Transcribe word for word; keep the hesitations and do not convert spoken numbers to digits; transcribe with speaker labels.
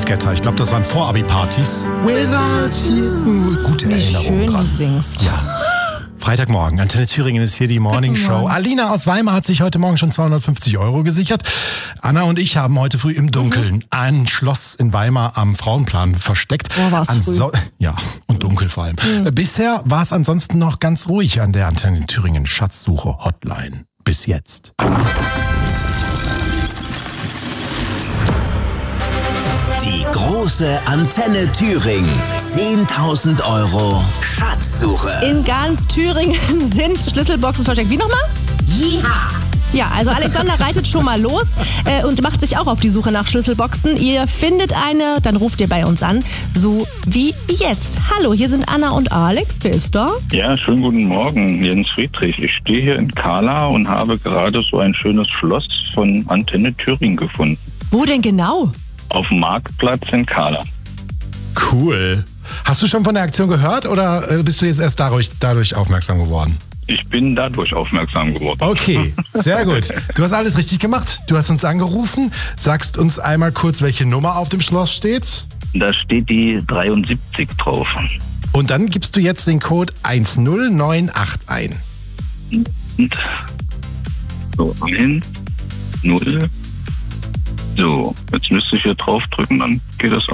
Speaker 1: Guetta. Ich glaube, das waren Vor-Abi-Partys. Without you. Gute
Speaker 2: Wie
Speaker 1: Erinnerung
Speaker 2: schön
Speaker 1: dran.
Speaker 2: du singst.
Speaker 1: Ja. Freitagmorgen, Antenne Thüringen ist hier die Morning Show. Alina aus Weimar hat sich heute Morgen schon zweihundertfünfzig Euro gesichert. Anna und ich haben heute früh im Dunkeln ein Schloss in Weimar am Frauenplan versteckt.
Speaker 2: Oh, war's
Speaker 1: Anso- Ja, und dunkel vor allem. Mhm. Bisher war es ansonsten noch ganz ruhig an der Antenne Thüringen Schatzsuche Hotline. Bis jetzt.
Speaker 3: Die große Antenne Thüringen. zehntausend Euro Schatzsuche.
Speaker 2: In ganz Thüringen sind Schlüsselboxen versteckt. Wie nochmal?
Speaker 3: Ja.
Speaker 2: Ja, also Alexander reitet schon mal los äh, und macht sich auch auf die Suche nach Schlüsselboxen. Ihr findet eine, dann ruft ihr bei uns an, so wie jetzt. Hallo, hier sind Anna und Alex. Wer ist da?
Speaker 4: Ja, schönen guten Morgen, Jens Friedrich. Ich stehe hier in Kala und habe gerade so ein schönes Schloss von Antenne Thüringen gefunden.
Speaker 2: Wo denn genau?
Speaker 4: Auf dem Marktplatz in Kala.
Speaker 1: Cool. Hast du schon von der Aktion gehört oder äh, bist du jetzt erst dadurch, dadurch aufmerksam geworden?
Speaker 4: Ich bin dadurch aufmerksam geworden.
Speaker 1: Okay, sehr gut. Du hast alles richtig gemacht. Du hast uns angerufen. Sagst uns einmal kurz, welche Nummer auf dem Schloss steht.
Speaker 4: Da steht die dreiundsiebzig drauf.
Speaker 1: Und dann gibst du jetzt den Code eins null neun acht ein.
Speaker 4: Und so, eins, null. So, jetzt müsste ich hier drauf drücken, dann geht das